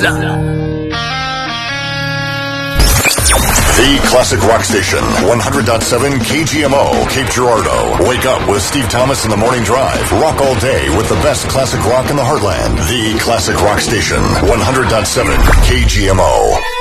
The Classic Rock Station, 100.7 KGMO, Cape Girardeau. Wake up with Steve Thomas in the Morning Drive. Rock all day with the best classic rock in the heartland. The Classic Rock Station, 100.7 KGMO.